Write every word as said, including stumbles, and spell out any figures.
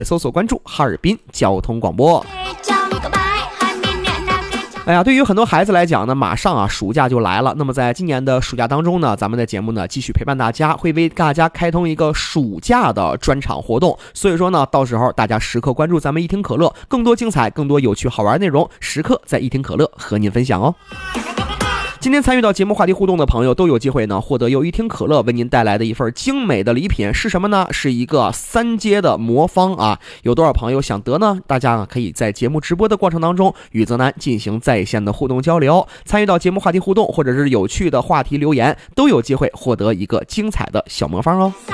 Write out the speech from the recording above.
搜索关注哈尔滨交通广播。哎呀，对于很多孩子来讲呢，马上啊暑假就来了。那么在今年的暑假当中呢，咱们的节目呢继续陪伴大家，会为大家开通一个暑假的专场活动。所以说呢，到时候大家时刻关注咱们一听可乐，更多精彩、更多有趣好玩内容，时刻在一听可乐和您分享哦。今天参与到节目话题互动的朋友都有机会呢获得由一听可乐为您带来的一份精美的礼品，是什么呢？是一个三阶的魔方啊！有多少朋友想得呢？大家可以在节目直播的过程当中与泽南进行在线的互动交流，参与到节目话题互动或者是有趣的话题留言，都有机会获得一个精彩的小魔方哦。